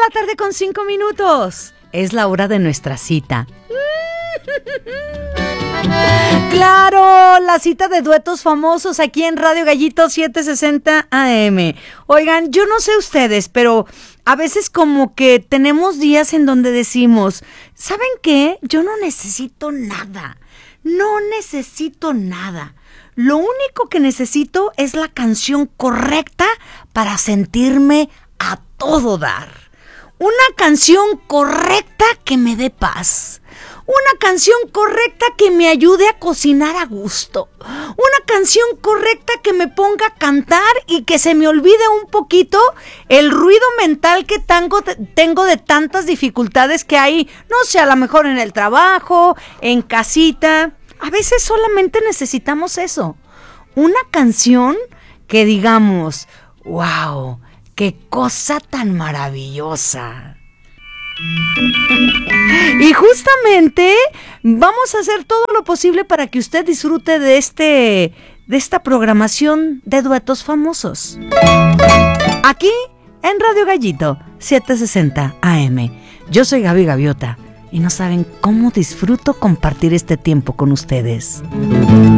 2:05 p.m. Es la hora de nuestra cita. Claro, la cita de duetos famosos aquí en Radio Gallito 760 AM. Oigan, yo no sé ustedes, pero a veces como que tenemos días en donde decimos, ¿saben qué? Yo no necesito nada. No necesito nada. Lo único que necesito es la canción correcta para sentirme a todo dar. Una canción correcta que me dé paz. Una canción correcta que me ayude a cocinar a gusto. Una canción correcta que me ponga a cantar y que se me olvide un poquito el ruido mental que tengo de tantas dificultades que hay, no sé, a lo mejor en el trabajo, en casita. A veces solamente necesitamos eso. Una canción que digamos, wow, qué cosa tan maravillosa. Y justamente vamos a hacer todo lo posible para que usted disfrute de esta programación de duetos famosos. Aquí en Radio Gallito 760 AM. Yo soy Gaby Gaviota y no saben cómo disfruto compartir este tiempo con ustedes.